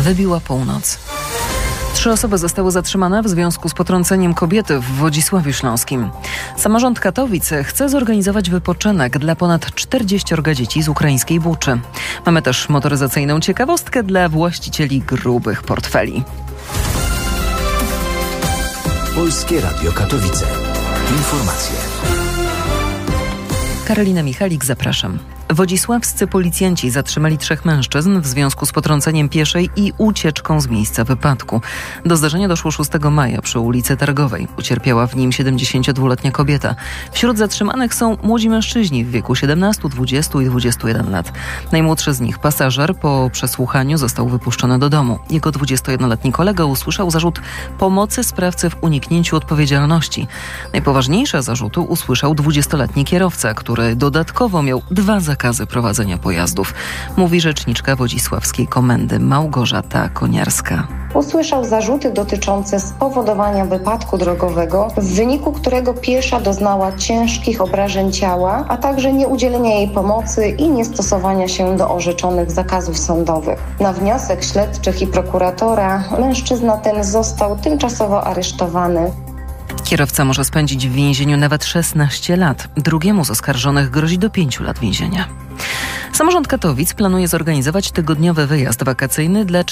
Wybiła północ. 3 osoby zostały zatrzymane w związku z potrąceniem kobiety w Wodzisławiu Śląskim. Samorząd Katowic chce zorganizować wypoczynek dla ponad 40 dzieci z ukraińskiej Buczy. Mamy też motoryzacyjną ciekawostkę dla właścicieli grubych portfeli. Polskie Radio Katowice. Informacje. Karolina Michalik, zapraszam. Wodzisławscy policjanci zatrzymali 3 mężczyzn w związku z potrąceniem pieszej i ucieczką z miejsca wypadku. Do zdarzenia doszło 6 maja przy ulicy Targowej. Ucierpiała w nim 72-letnia kobieta. Wśród zatrzymanych są młodzi mężczyźni w wieku 17, 20 i 21 lat. Najmłodszy z nich, pasażer, po przesłuchaniu został wypuszczony do domu. Jego 21-letni kolega usłyszał zarzut pomocy sprawcy w uniknięciu odpowiedzialności. Najpoważniejsze zarzuty usłyszał 20-letni kierowca, który dodatkowo miał 2 zakazy prowadzenia pojazdów, mówi rzeczniczka Wodzisławskiej Komendy Małgorzata Koniarska. Usłyszał zarzuty dotyczące spowodowania wypadku drogowego, w wyniku którego piesza doznała ciężkich obrażeń ciała, a także nieudzielenia jej pomocy i niestosowania się do orzeczonych zakazów sądowych. Na wniosek śledczych i prokuratora mężczyzna ten został tymczasowo aresztowany. Kierowca może spędzić w więzieniu nawet 16 lat. Drugiemu z oskarżonych grozi do 5 lat więzienia. Samorząd Katowic planuje zorganizować tygodniowy wyjazd wakacyjny dla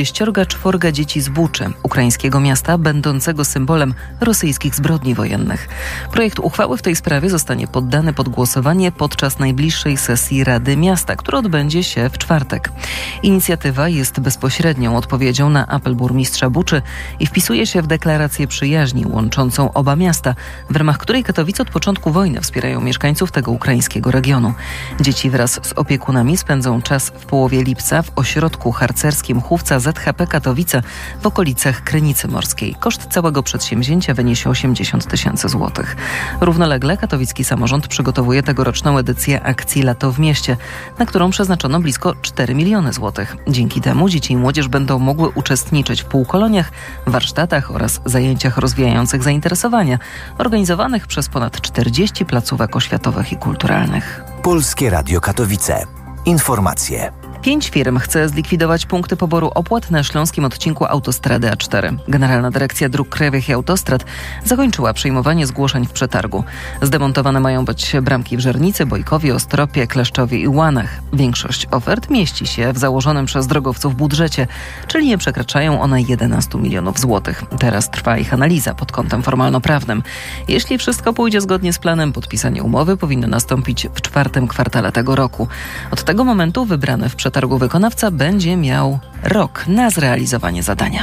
44 dzieci z Buczy, ukraińskiego miasta będącego symbolem rosyjskich zbrodni wojennych. Projekt uchwały w tej sprawie zostanie poddany pod głosowanie podczas najbliższej sesji Rady Miasta, która odbędzie się w czwartek. Inicjatywa jest bezpośrednią odpowiedzią na apel burmistrza Buczy i wpisuje się w deklarację przyjaźni łączącą oba miasta, w ramach której Katowice od początku wojny wspierają mieszkańców tego ukraińskiego regionu. Dzieci wraz z opiekunami spędzą czas w połowie lipca w ośrodku harcerskim Chówca ZHP Katowice w okolicach Krynicy Morskiej. Koszt całego przedsięwzięcia wyniesie 80 000 złotych. Równolegle katowicki samorząd przygotowuje tegoroczną edycję akcji Lato w mieście, na którą przeznaczono blisko 4 miliony złotych. Dzięki temu dzieci i młodzież będą mogły uczestniczyć w półkoloniach, warsztatach oraz zajęciach rozwijających zainteresowania, organizowanych przez ponad 40 placówek oświatowych i kulturalnych. Polskie Radio Katowice. Informacje. 5 firm chce zlikwidować punkty poboru opłat na śląskim odcinku autostrady A4. Generalna Dyrekcja Dróg Krajowych i Autostrad zakończyła przyjmowanie zgłoszeń w przetargu. Zdemontowane mają być bramki w Żernicy, Bojkowie, Ostropie, Kleszczowie i Łanach. Większość ofert mieści się w założonym przez drogowców budżecie, czyli nie przekraczają one 11 milionów złotych. Teraz trwa ich analiza pod kątem formalno-prawnym. Jeśli wszystko pójdzie zgodnie z planem, podpisanie umowy powinno nastąpić w 4. kwartale tego roku. Od tego momentu wybrany w przetargu wykonawca będzie miał rok na zrealizowanie zadania.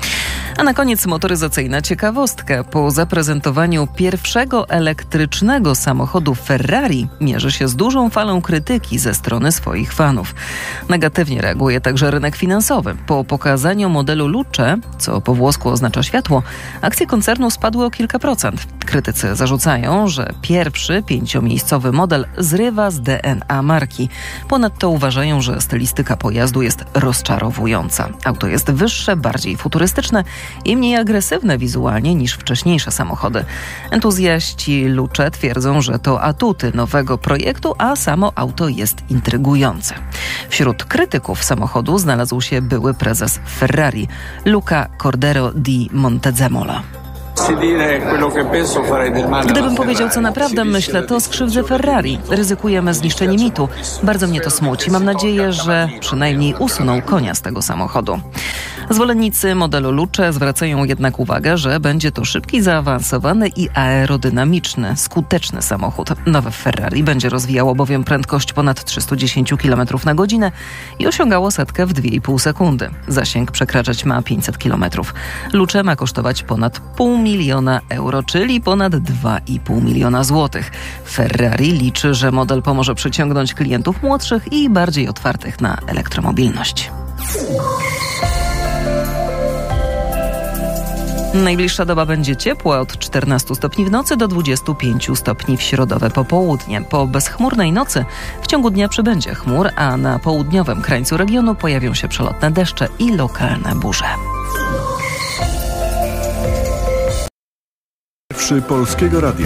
A na koniec motoryzacyjna ciekawostka. Po zaprezentowaniu pierwszego elektrycznego samochodu Ferrari mierzy się z dużą falą krytyki ze strony swoich fanów. Negatywnie reaguje także rynek finansowy. Po pokazaniu modelu Luce, co po włosku oznacza światło, akcje koncernu spadły o kilka procent. Krytycy zarzucają, że pierwszy 5-miejscowy model zrywa z DNA marki. Ponadto uważają, że stylistyka pojazdu jest rozczarowująca. Auto jest wyższe, bardziej futurystyczne i mniej agresywne wizualnie niż wcześniejsze samochody. Entuzjaści Luce twierdzą, że to atuty nowego projektu, a samo auto jest intrygujące. Wśród krytyków samochodu znalazł się były prezes Ferrari, Luca Cordero di Montezemola. Gdybym powiedział, co naprawdę myślę, to skrzywdzę Ferrari. Ryzykujemy zniszczenie mitu. Bardzo mnie to smuci. Mam nadzieję, że przynajmniej usuną konia z tego samochodu. Zwolennicy modelu Luce zwracają jednak uwagę, że będzie to szybki, zaawansowany i aerodynamiczny, skuteczny samochód. Nowe Ferrari będzie rozwijało bowiem prędkość ponad 310 km na godzinę i osiągało setkę w 2,5 sekundy. Zasięg przekraczać ma 500 km. Luce ma kosztować ponad 500 000 euro, czyli ponad 2,5 miliona złotych. Ferrari liczy, że model pomoże przyciągnąć klientów młodszych i bardziej otwartych na elektromobilność. Najbliższa doba będzie ciepła, od 14 stopni w nocy do 25 stopni w środowe popołudnie. Po bezchmurnej nocy w ciągu dnia przybędzie chmur, a na południowym krańcu regionu pojawią się przelotne deszcze i lokalne burze. Polskiego Radia.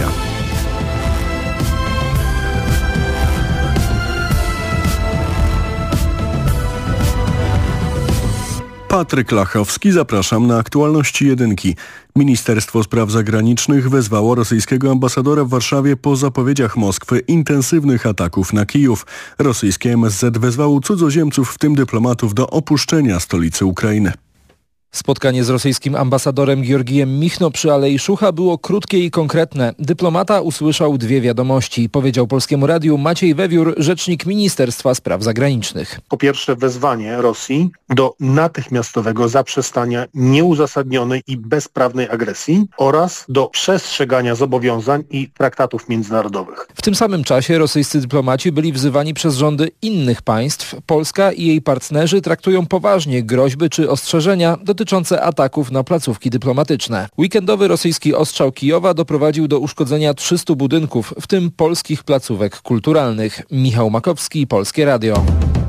Patryk Lachowski, zapraszam na aktualności jedynki. Ministerstwo Spraw Zagranicznych wezwało rosyjskiego ambasadora w Warszawie po zapowiedziach Moskwy intensywnych ataków na Kijów. Rosyjskie MSZ wezwało cudzoziemców, w tym dyplomatów, do opuszczenia stolicy Ukrainy. Spotkanie z rosyjskim ambasadorem Georgijem Michno przy Alei Szucha było krótkie i konkretne. Dyplomata usłyszał dwie wiadomości. Powiedział Polskiemu Radiu Maciej Wewiór, rzecznik Ministerstwa Spraw Zagranicznych. Po pierwsze, wezwanie Rosji do natychmiastowego zaprzestania nieuzasadnionej i bezprawnej agresji oraz do przestrzegania zobowiązań i traktatów międzynarodowych. W tym samym czasie rosyjscy dyplomaci byli wzywani przez rządy innych państw. Polska i jej partnerzy traktują poważnie groźby czy ostrzeżenia dotyczące ataków na placówki dyplomatyczne. Weekendowy rosyjski ostrzał Kijowa doprowadził do uszkodzenia 300 budynków, w tym polskich placówek kulturalnych. Michał Makowski, Polskie Radio.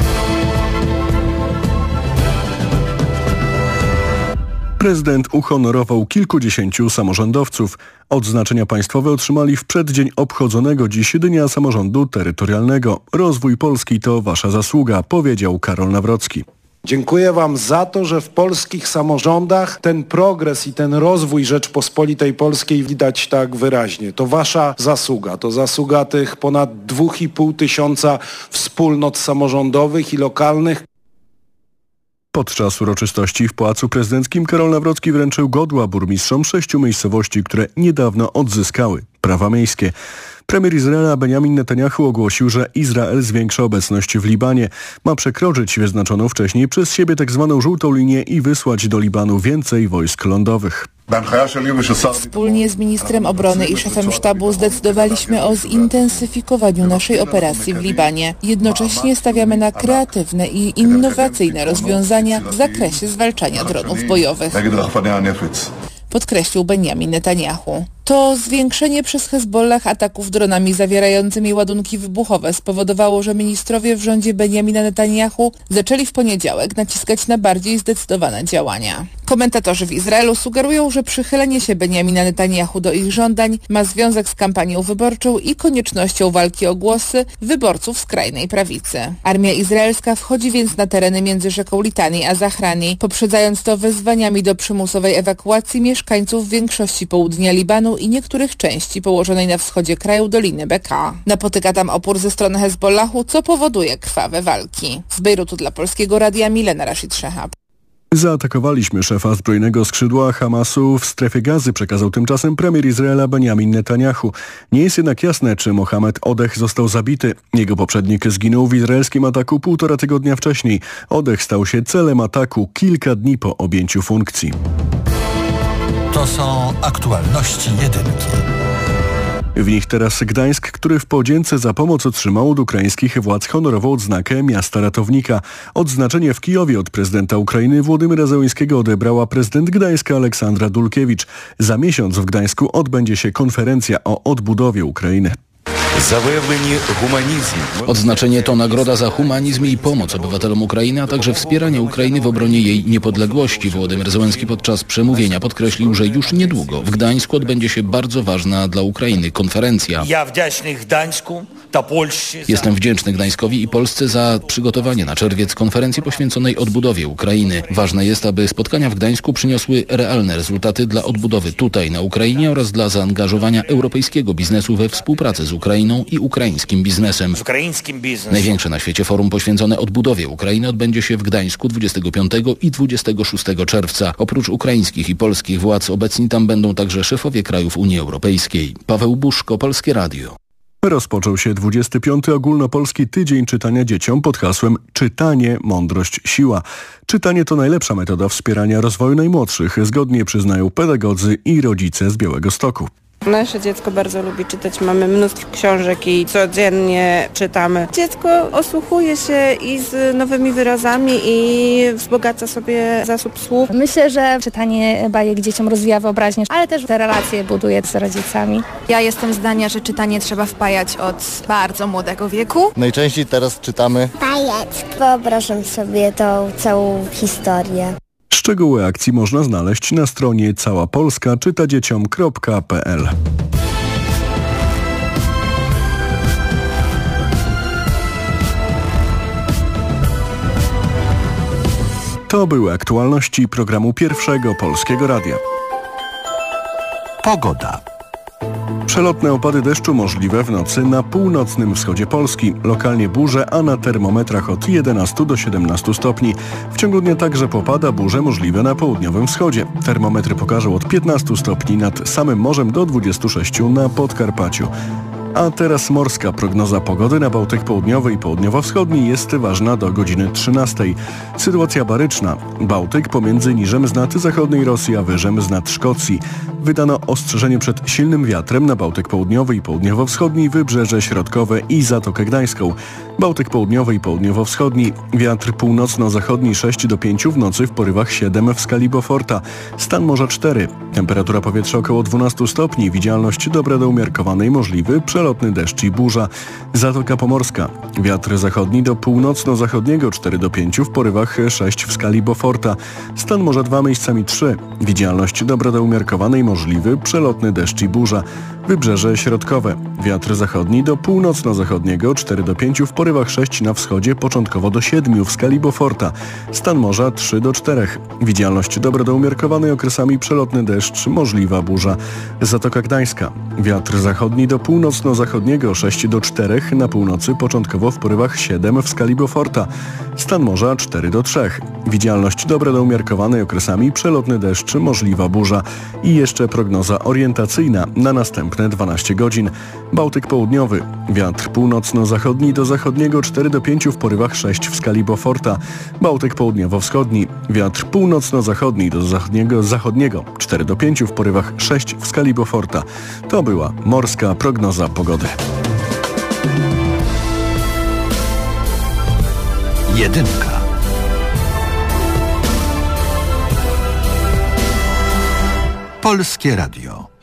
Prezydent uhonorował kilkudziesięciu samorządowców. Odznaczenia państwowe otrzymali w przeddzień obchodzonego dziś Dnia Samorządu Terytorialnego. Rozwój Polski to wasza zasługa, powiedział Karol Nawrocki. Dziękuję wam za to, że w polskich samorządach ten progres i ten rozwój Rzeczpospolitej Polskiej widać tak wyraźnie. To wasza zasługa, to zasługa tych ponad 2,5 tysiąca wspólnot samorządowych i lokalnych. Podczas uroczystości w Pałacu Prezydenckim Karol Nawrocki wręczył godła burmistrzom 6 miejscowości, które niedawno odzyskały prawa miejskie. Premier Izraela Benjamin Netanyahu ogłosił, że Izrael zwiększa obecność w Libanie. Ma przekroczyć wyznaczoną wcześniej przez siebie tzw. żółtą linię i wysłać do Libanu więcej wojsk lądowych. Wspólnie z ministrem obrony i szefem sztabu zdecydowaliśmy o zintensyfikowaniu naszej operacji w Libanie. Jednocześnie stawiamy na kreatywne i innowacyjne rozwiązania w zakresie zwalczania dronów bojowych, podkreślił Benjamin Netanyahu. To zwiększenie przez Hezbollah ataków dronami zawierającymi ładunki wybuchowe spowodowało, że ministrowie w rządzie Benjamina Netanyahu zaczęli w poniedziałek naciskać na bardziej zdecydowane działania. Komentatorzy w Izraelu sugerują, że przychylenie się Benjamina Netanyahu do ich żądań ma związek z kampanią wyborczą i koniecznością walki o głosy wyborców skrajnej prawicy. Armia izraelska wchodzi więc na tereny między rzeką Litani a Zahrani, poprzedzając to wezwaniami do przymusowej ewakuacji mieszkańców większości południa Libanu i niektórych części położonej na wschodzie kraju Doliny Beka. Napotyka tam opór ze strony Hezbollahu, co powoduje krwawe walki. Z Bejrutu dla Polskiego Radia Milena Rashid Szehab. Zaatakowaliśmy szefa zbrojnego skrzydła Hamasu w strefie Gazy, przekazał tymczasem premier Izraela Benjamin Netanyahu. Nie jest jednak jasne, czy Mohamed Odeh został zabity. Jego poprzednik zginął w izraelskim ataku 1,5 tygodnia wcześniej. Odeh stał się celem ataku kilka dni po objęciu funkcji. To są aktualności jedynki. W nich teraz Gdańsk, który w podzięce za pomoc otrzymał od ukraińskich władz honorował odznakę Miasta Ratownika. Odznaczenie w Kijowie od prezydenta Ukrainy Włodymyra Zełenskiego odebrała prezydent Gdańska Aleksandra Dulkiewicz. Za miesiąc w Gdańsku odbędzie się konferencja o odbudowie Ukrainy. Odznaczenie to nagroda za humanizm i pomoc obywatelom Ukrainy, a także wspieranie Ukrainy w obronie jej niepodległości. Włodymyr Zełenski podczas przemówienia podkreślił, że już niedługo w Gdańsku odbędzie się bardzo ważna dla Ukrainy konferencja. Jestem wdzięczny Gdańskowi i Polsce za przygotowanie na czerwiec konferencji poświęconej odbudowie Ukrainy. Ważne jest, aby spotkania w Gdańsku przyniosły realne rezultaty dla odbudowy tutaj na Ukrainie oraz dla zaangażowania europejskiego biznesu we współpracę z Ukrainą i ukraińskim biznesem. Największe na świecie forum poświęcone odbudowie Ukrainy odbędzie się w Gdańsku 25 i 26 czerwca. Oprócz ukraińskich i polskich władz obecni tam będą także szefowie krajów Unii Europejskiej. Paweł Buszko, Polskie Radio. Rozpoczął się 25. Ogólnopolski Tydzień Czytania Dzieciom pod hasłem Czytanie, mądrość, siła. Czytanie to najlepsza metoda wspierania rozwoju najmłodszych, zgodnie przyznają pedagodzy i rodzice z Białegostoku. Nasze dziecko bardzo lubi czytać, mamy mnóstwo książek i codziennie czytamy. Dziecko osłuchuje się i z nowymi wyrazami i wzbogaca sobie zasób słów. Myślę, że czytanie bajek dzieciom rozwija wyobraźnię, ale też te relacje buduje z rodzicami. Ja jestem zdania, że czytanie trzeba wpajać od bardzo młodego wieku. Najczęściej teraz czytamy bajeczki. Wyobrażam sobie tą całą historię. Szczegóły akcji można znaleźć na stronie całapolskaczytadzieciom.pl. To były aktualności programu Pierwszego Polskiego Radia. Pogoda. Przelotne opady deszczu możliwe w nocy na północnym wschodzie Polski. Lokalnie burze, a na termometrach od 11 do 17 stopni. W ciągu dnia także popada, burze możliwe na południowym wschodzie. Termometry pokażą od 15 stopni nad samym morzem do 26 na Podkarpaciu. A teraz morska prognoza pogody na Bałtyk Południowy i Południowo-Wschodni jest ważna do godziny 13. Sytuacja baryczna. Bałtyk pomiędzy niżem z nad zachodniej Rosji a wyżem z nad Szkocji. Wydano ostrzeżenie przed silnym wiatrem na Bałtyk Południowy i Południowo-Wschodni, Wybrzeże Środkowe i Zatokę Gdańską. Bałtyk Południowy i Południowo-Wschodni. Wiatr północno-zachodni 6 do 5 w nocy, w porywach 7 w skali Beauforta. Stan morza 4. Temperatura powietrza około 12 stopni. Widzialność dobra do umiarkowanej, możliwy przelotny deszcz i burza. Zatoka Pomorska. Wiatr zachodni do północno-zachodniego 4 do 5 w porywach 6 w skali Beauforta. Stan morza 2, miejscami 3. Widzialność dobra do umiarkowanej, możliwy przelotny deszcz i burza. Wybrzeże Środkowe. Wiatr zachodni do północno-zachodniego 4 do 5 w porywach 6 na wschodzie, początkowo do 7 w skali Beauforta. Stan morza 3 do 4. Widzialność dobra do umiarkowanej, okresami przelotny deszcz, możliwa burza. Zatoka Gdańska. Wiatr zachodni do północno-zachodniego 6 do 4 na północy, początkowo w porywach 7 w skali Beauforta. Stan morza 4 do 3. Widzialność dobra do umiarkowanej, okresami przelotny deszcz, możliwa burza. I jeszcze prognoza orientacyjna na następne 12 godzin. Bałtyk Południowy. Wiatr północno-zachodni do zachodniego 4 do 5 w porywach 6 w skali Beauforta. Bałtyk Południowo-Wschodni. Wiatr północno-zachodni do zachodniego 4 do 5 w porywach 6 w skali Beauforta. To była morska prognoza pogody. Jedynka. Polskie Radio.